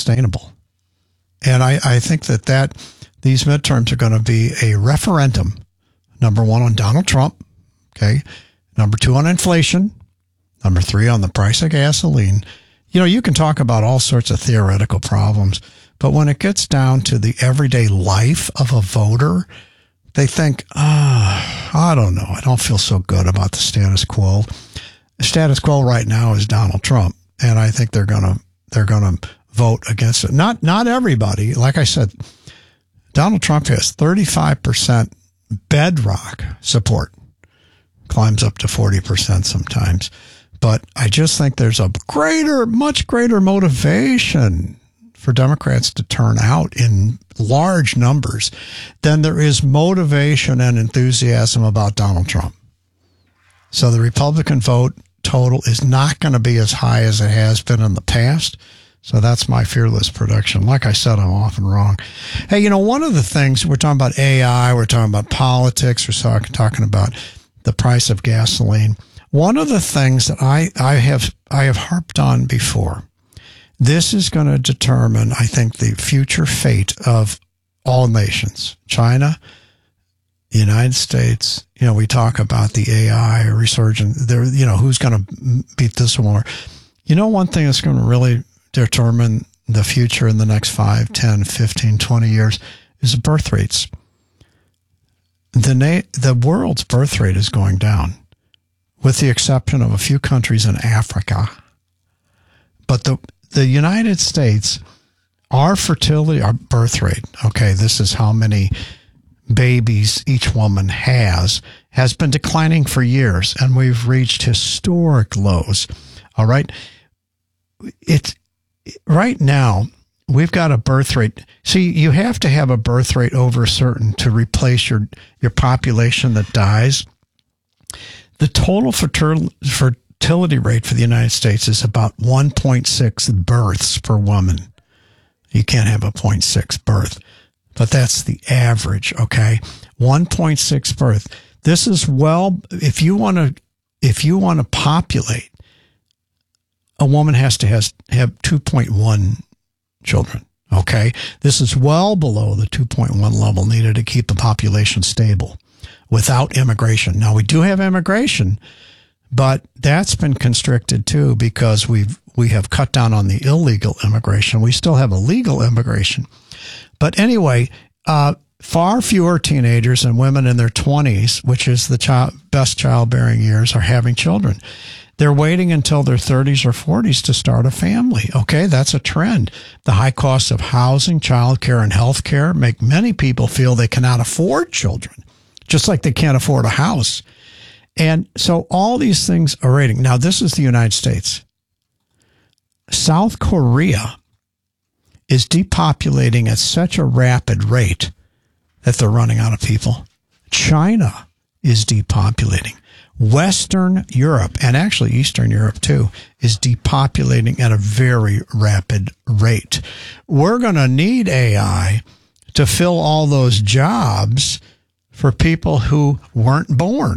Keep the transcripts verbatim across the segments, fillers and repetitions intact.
sustainable. And I, I think that, that these midterms are going to be a referendum, number one, on Donald Trump, okay, number two, on inflation, number three, on the price of gasoline. You know, you can talk about all sorts of theoretical problems, but when it gets down to the everyday life of a voter, they think, ah, oh, I don't know. I don't feel so good about the status quo. The status quo right now is Donald Trump, and I think they're gonna they're gonna vote against it. Not not everybody. Like I said, Donald Trump has thirty-five percent bedrock support, climbs up to forty percent sometimes. But I just think there's a greater, much greater motivation for Democrats to turn out in large numbers than there is motivation and enthusiasm about Donald Trump. So the Republican vote total is not going to be as high as it has been in the past. So that's my fearless prediction. Like I said, I'm often wrong. Hey, you know, one of the things, we're talking about A I, we're talking about politics, we're talking, talking about the price of gasoline. One of the things that I, I have I have harped on before, this is going to determine, I think, the future fate of all nations. China, the United States, you know, we talk about the A I resurgence. There, you know, who's going to beat this war? You know, one thing that's going to really determine the future in the next five, ten, fifteen, twenty years is the birth rates. The na- the world's birth rate is going down, with the exception of a few countries in Africa. But the the United States, our fertility, our birth rate, okay, this is how many babies each woman has, has been declining for years, and we've reached historic lows. All right. It's right now, we've got a birth rate. See, you have to have a birth rate over certain to replace your, your population that dies. The total fertil- fertility rate for the United States is about one point six births per woman. You can't have a zero point six birth, but that's the average, okay? one point six birth. This is well, if you want to, if you want to populate, a woman has to has, have two point one children, okay? This is well below the two point one level needed to keep the population stable without immigration. Now, we do have immigration, but that's been constricted too because we've we have cut down on the illegal immigration. We still have illegal immigration. But anyway, uh, far fewer teenagers and women in their twenties, which is the child, best childbearing years, are having children. They're waiting until their thirties or forties to start a family. Okay, that's a trend. The high cost of housing, childcare, and healthcare make many people feel they cannot afford children, just like they can't afford a house. And so all these things are rating. Now, this is the United States. South Korea is depopulating at such a rapid rate that they're running out of people. China is depopulating. Western Europe, and actually Eastern Europe too, is depopulating at a very rapid rate. We're going to need A I to fill all those jobs for people who weren't born.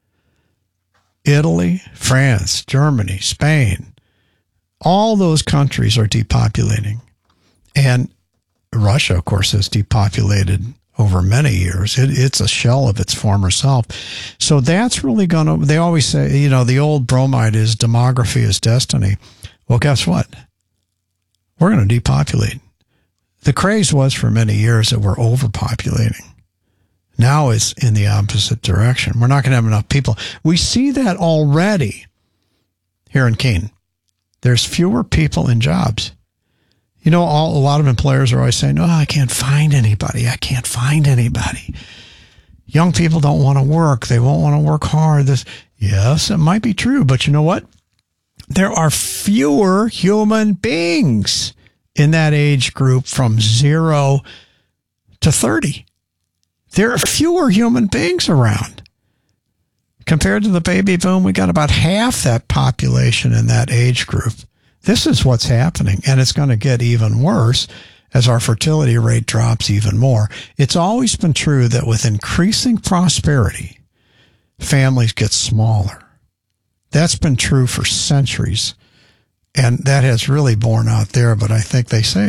Italy, France, Germany, Spain, all those countries are depopulating. And Russia, of course, has depopulated over many years. It, it's a shell of its former self. So that's really going to, they always say, you know, the old bromide is demography is destiny. Well, guess what? We're going to depopulate. The craze was for many years that we're overpopulating. Now it's in the opposite direction. We're not going to have enough people. We see that already here in Keene. There's fewer people in jobs. You know, all, a lot of employers are always saying, oh, I can't find anybody. I can't find anybody. Young people don't want to work. They won't want to work hard. This, yes, it might be true, but you know what? There are fewer human beings in that age group from zero to thirty. There are fewer human beings around. Compared to the baby boom, we got about half that population in that age group. This is what's happening, and it's going to get even worse as our fertility rate drops even more. It's always been true that with increasing prosperity, families get smaller. That's been true for centuries, and that has really borne out there, but I think they say